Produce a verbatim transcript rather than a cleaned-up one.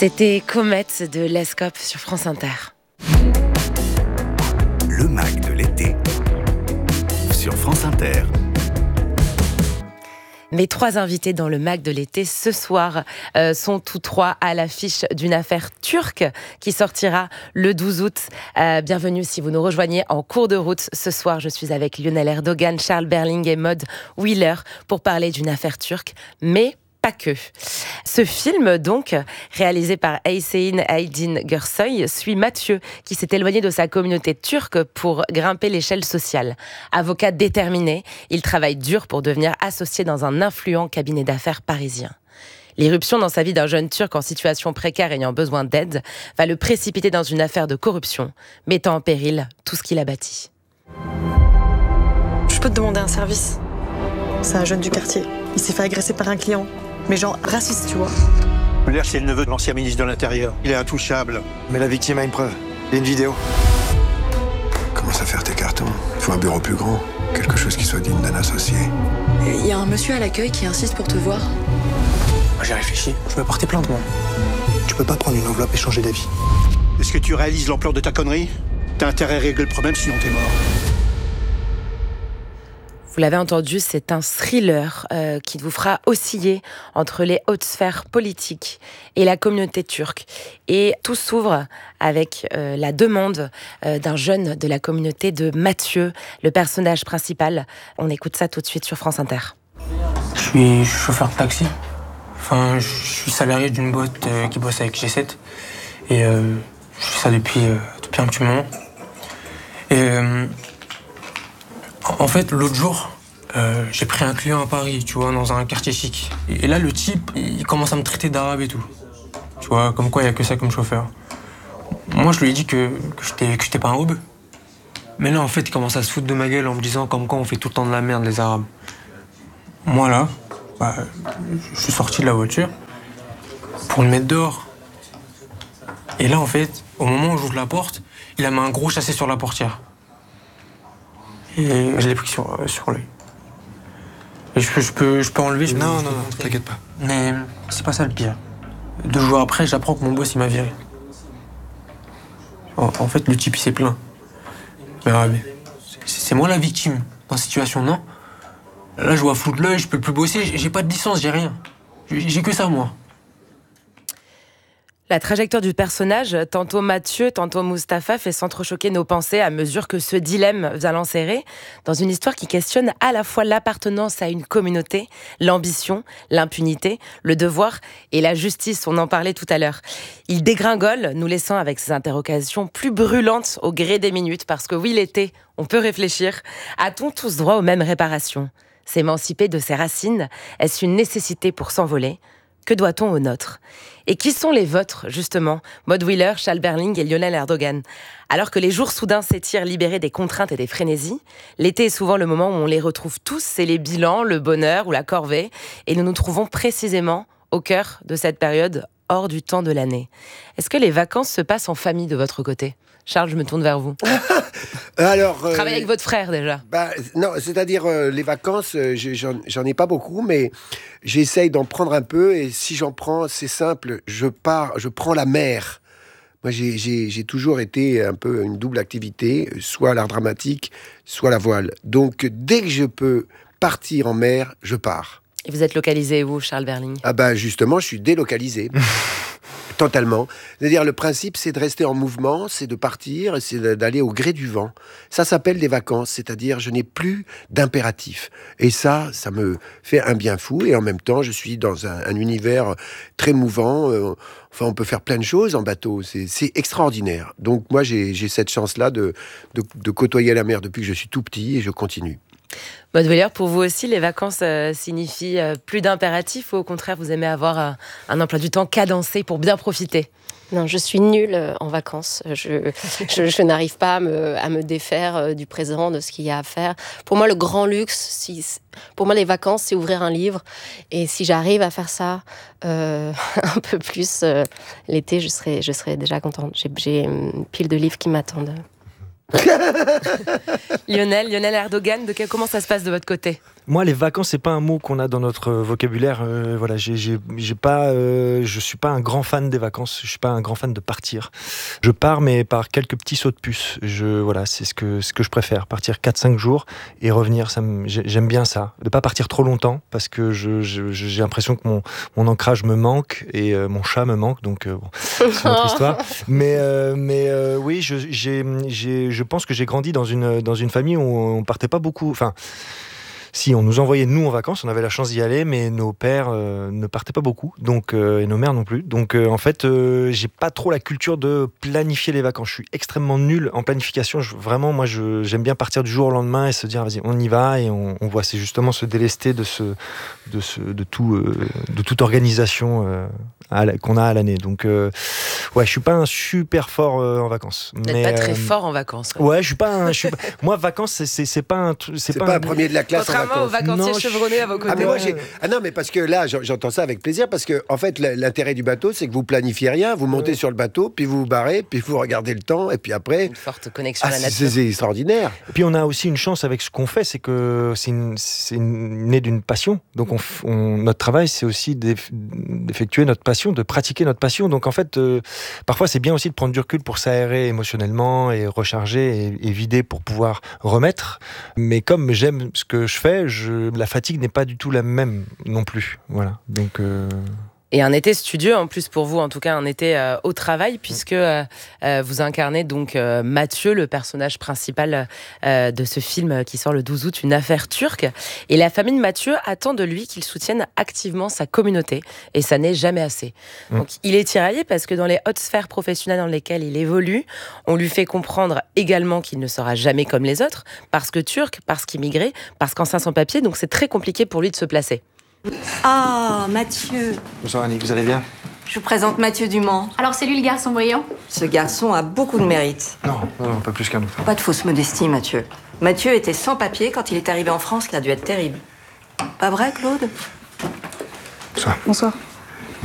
C'était Comète de Lescope sur France Inter. Le Mac de l'été sur France Inter. Mes trois invités dans le Mac de l'été ce soir euh, sont tous trois à l'affiche d'une affaire turque qui sortira le douze août. Euh, bienvenue si vous nous rejoignez en cours de route. Ce soir, je suis avec Lionel Erdogan, Charles Berling et Maud Wheeler pour parler d'une affaire turque, mais pas que. Ce film, donc, réalisé par Hüseyin Aydin Gürsoy, suit Mathieu, qui s'est éloigné de sa communauté turque pour grimper l'échelle sociale. Avocat déterminé, il travaille dur pour devenir associé dans un influent cabinet d'affaires parisien. L'irruption dans sa vie d'un jeune Turc en situation précaire ayant besoin d'aide va le précipiter dans une affaire de corruption, mettant en péril tout ce qu'il a bâti. Je peux te demander un service ? C'est un jeune du quartier. Il s'est fait agresser par un client. Mais genre raciste, tu vois. L'air, c'est le neveu de l'ancien ministre de l'Intérieur. Il est intouchable. Mais la victime a une preuve. Il y a une vidéo. Commence à faire tes cartons. Il faut un bureau plus grand. Quelque chose qui soit digne d'un associé. Il y a un monsieur à l'accueil qui insiste pour te voir. J'ai réfléchi. Je vais porter plainte, moi. Tu peux pas prendre une enveloppe et changer d'avis. Est-ce que tu réalises l'ampleur de ta connerie ? T'as intérêt à régler le problème, sinon t'es mort. Vous l'avez entendu, c'est un thriller euh, qui vous fera osciller entre les hautes sphères politiques et la communauté turque. Et tout s'ouvre avec euh, la demande euh, d'un jeune de la communauté de Mathieu, le personnage principal. On écoute ça tout de suite sur France Inter. Je suis chauffeur de taxi. Enfin, je suis salarié d'une boîte euh, qui bosse avec G sept. Et euh, je fais ça depuis, euh, depuis un petit moment. Et... Euh, En fait, l'autre jour, euh, j'ai pris un client à Paris, tu vois, dans un quartier chic. Et là, le type, il commence à me traiter d'arabe et tout. Tu vois, comme quoi il n'y a que ça comme chauffeur. Moi, je lui ai dit que, que j'étais, que j'étais pas un rebeu. Mais là, en fait, il commence à se foutre de ma gueule en me disant comme quoi on fait tout le temps de la merde, les Arabes. Moi, là, bah, je suis sorti de la voiture pour le mettre dehors. Et là, en fait, au moment où j'ouvre la porte, il a mis un gros chassé sur la portière. Et je l'ai pris sur, euh, sur l'œil. Et je peux, je peux, je peux enlever, je peux... Non, non, non, t'inquiète pas. Mais c'est pas ça le pire. Deux jours après, j'apprends que mon boss, il m'a viré. En, en fait, le type, il s'est plaint. Mais, ouais, mais c'est, c'est moi la victime dans cette situation, non ? Là, je vois flou de l'œil, je peux plus bosser, j'ai, j'ai pas de licence, j'ai rien. J'ai, j'ai que ça, moi. La trajectoire du personnage, tantôt Mathieu, tantôt Mustapha, fait s'entrechoquer nos pensées à mesure que ce dilemme vient l'enserrer dans une histoire qui questionne à la fois l'appartenance à une communauté, l'ambition, l'impunité, le devoir et la justice. On en parlait tout à l'heure. Il dégringole, nous laissant avec ses interrogations plus brûlantes au gré des minutes, parce que oui, l'été, on peut réfléchir. A-t-on tous droit aux mêmes réparations ? S'émanciper de ses racines, est-ce une nécessité pour s'envoler ? Que doit-on aux nôtres ? Et qui sont les vôtres, justement ? Maud Wheeler, Charles Berling et Lionel Erdogan. Alors que les jours soudains s'étirent libérés des contraintes et des frénésies, l'été est souvent le moment où on les retrouve tous, c'est les bilans, le bonheur ou la corvée, et nous nous trouvons précisément au cœur de cette période hors du temps de l'année. Est-ce que les vacances se passent en famille de votre côté ? Charles, je me tourne vers vous. Alors, euh, travaillez avec votre frère déjà. Bah, non, c'est-à-dire euh, les vacances, euh, j'en, j'en ai pas beaucoup, mais j'essaye d'en prendre un peu. Et si j'en prends, c'est simple, je pars, je prends la mer. Moi, j'ai, j'ai, j'ai toujours été un peu une double activité, soit l'art dramatique, soit la voile. Donc, dès que je peux partir en mer, je pars. Et vous êtes localisé où, Charles Berling ? Ah bah justement, je suis délocalisé. Totalement. C'est-à-dire, le principe, c'est de rester en mouvement, c'est de partir, c'est d'aller au gré du vent. Ça s'appelle des vacances, c'est-à-dire, je n'ai plus d'impératif. Et ça, ça me fait un bien fou. Et en même temps, je suis dans un, un univers très mouvant. Euh, enfin, on peut faire plein de choses en bateau. C'est, c'est extraordinaire. Donc, moi, j'ai, j'ai cette chance-là de, de, de côtoyer la mer depuis que je suis tout petit et je continue. Maud Wheeler, pour vous aussi, les vacances euh, signifient euh, plus d'impératifs ou au contraire, vous aimez avoir euh, un emploi du temps cadencé pour bien profiter ? Non, je suis nulle en vacances. Je, je, je n'arrive pas à me, à me défaire du présent, de ce qu'il y a à faire. Pour moi, le grand luxe, si, pour moi, les vacances, c'est ouvrir un livre. Et si j'arrive à faire ça euh, un peu plus euh, l'été, je serai, je serai déjà contente. J'ai, j'ai une pile de livres qui m'attendent. Lionel, Lionel Erdogan, de quel, comment ça se passe de votre côté ? Moi, les vacances, c'est pas un mot qu'on a dans notre vocabulaire. Euh, voilà, j'ai, j'ai, j'ai pas, euh, je suis pas un grand fan des vacances. Je suis pas un grand fan de partir. Je pars, mais par quelques petits sauts de puce. Je, voilà, c'est ce que, ce que je préfère. Partir quatre cinq jours et revenir. Ça me, j'aime bien ça. De pas partir trop longtemps parce que je, je, j'ai l'impression que mon, mon ancrage me manque et euh, mon chat me manque. Donc, euh, bon, c'est une autre histoire. Mais, euh, mais euh, oui, je, j'ai, j'ai, je pense que j'ai grandi dans une, dans une famille où on partait pas beaucoup. Enfin. Si, on nous envoyait nous en vacances, on avait la chance d'y aller, mais nos pères euh, ne partaient pas beaucoup, donc euh, et nos mères non plus. Donc euh, en fait, euh, j'ai pas trop la culture de planifier les vacances. Je suis extrêmement nul en planification. Je, vraiment, moi, je, j'aime bien partir du jour au lendemain et se dire, vas-y, on y va et on, on voit. C'est justement se délester de ce, de ce, de tout, euh, de toute organisation euh, à la, qu'on a à l'année. Donc, euh, ouais, je suis pas un super fort euh, en vacances. Vous n'êtes pas très euh, fort en vacances. Ouais, ouais je suis pas. Un, je suis pas moi, vacances, c'est, c'est, c'est pas un, c'est, c'est pas, pas un, un premier de la classe. Contrairement aux vacanciers non, chevronnés à vos côtés. Ah, mais moi, j'ai... ah non, mais parce que là, j'entends ça avec plaisir, parce que en fait, l'intérêt du bateau, c'est que vous planifiez rien, vous montez ouais. sur le bateau, puis vous vous barrez, puis vous regardez le temps, et puis après... Une forte connexion ah, à la nature. C'est, c'est extraordinaire. Et puis on a aussi une chance avec ce qu'on fait, c'est que c'est, une, c'est une, né d'une passion. Donc on, on, notre travail, c'est aussi d'effectuer notre passion, de pratiquer notre passion. Donc en fait, euh, parfois c'est bien aussi de prendre du recul pour s'aérer émotionnellement et recharger et, et vider pour pouvoir remettre. Mais comme j'aime ce que je fais, je, la fatigue n'est pas du tout la même non plus. Voilà. Donc. Euh... Et un été studieux, en plus pour vous, en tout cas un été euh, au travail, puisque euh, euh, vous incarnez donc euh, Mathieu, le personnage principal euh, de ce film qui sort le douze août, Une affaire turque. Et la famille de Mathieu attend de lui qu'il soutienne activement sa communauté, et ça n'est jamais assez. Mmh. Donc il est tiraillé parce que dans les hautes sphères professionnelles dans lesquelles il évolue, on lui fait comprendre également qu'il ne sera jamais comme les autres, parce que turc, parce qu'immigré, parce qu'ancien sans papier, donc c'est très compliqué pour lui de se placer. Ah, Mathieu. Bonsoir Annick, vous allez bien? Je vous présente Mathieu Dumont. Alors c'est lui le garçon brillant? Ce garçon a beaucoup de mérite. Non, non, pas plus qu'un autre. Pas de fausse modestie, Mathieu. Mathieu était sans papier quand il est arrivé en France, qui a dû être terrible. Pas vrai, Claude? Bonsoir. Bonsoir.